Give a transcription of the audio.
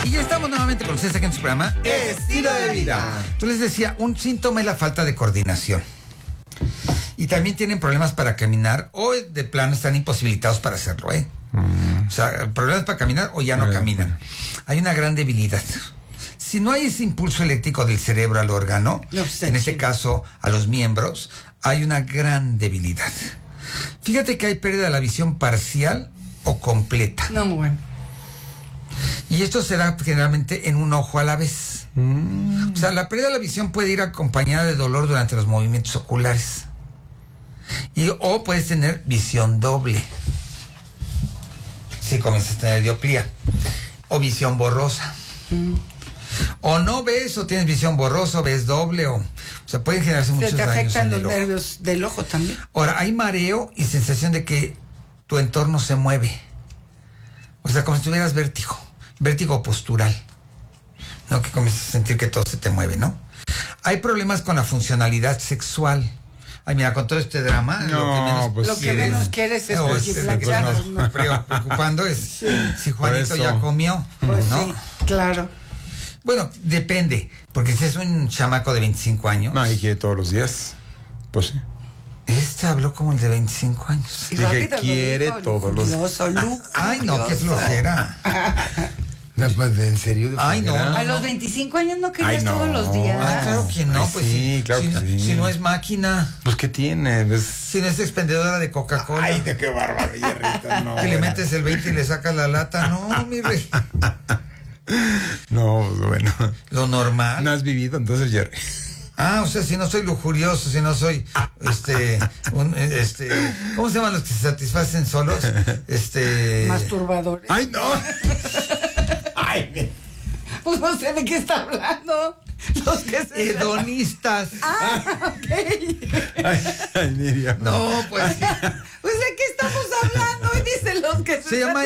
Y ya estamos nuevamente con ustedes aquí en su programa Estilo de Vida. Yo les decía, un síntoma es la falta de coordinación. Y también tienen problemas para caminar o de plano están imposibilitados para hacerlo, ¿eh? O sea, problemas para caminar o ya no caminan. Hay una gran debilidad. Si no hay ese impulso eléctrico del cerebro al órgano, en este caso a los miembros, hay una gran debilidad. Fíjate que hay pérdida de la visión parcial o completa. No, muy bueno. Y esto se da generalmente en un ojo a la vez. O sea, la pérdida de la visión puede ir acompañada de dolor durante los movimientos oculares. O puedes tener visión doble. Si comienzas a tener dioptría. O visión borrosa. O no ves o tienes visión borrosa, ves doble. O sea, pueden generarse muchos daños. Se te afectan los ojo. nervios del ojo también. Ahora, hay mareo y sensación de que tu entorno se mueve. O sea, como si tuvieras vértigo. Vértigo postural. ¿No? Que comienzas a sentir que todo se te mueve, ¿no? Hay problemas con la funcionalidad sexual. Ay, mira, con todo este drama, No, Lo que menos quieres es preocupando es si Juanito ya comió, Pues ¿no? sí, claro. Bueno, depende, porque si es un chamaco de 25 años. No, y quiere todos los días. Pues sí. Este habló como el de 25 años. Y Dije, rápido lo quiere dijo, todos los- lujurioso. Ay, no, qué flojera. No, pues, ¿en serio? Ay, no. A los 25 años no querías Ay, no. todos los días. Ah, claro que no, Ay, pues sí, claro si, que sí. si no es máquina, Pues, ¿qué tiene? Pues... si no es expendedora de Coca-Cola. Ay, de qué bárbaro, Jerrita, no. Que le metes el 20 y le sacas la lata. No, mi rey. No, pues, bueno. Lo normal. No has vivido, entonces, Jerry. Ah, o sea, si no soy lujurioso, si no soy, ¿cómo se llaman los que se satisfacen solos? Masturbadores. Ay, no. Ay, Pues no sé de qué está hablando. Los que se... Hedonistas. Ok. ay, Miriam. No, pues sí. Pues de qué estamos hablando. Y dicen los que Se llama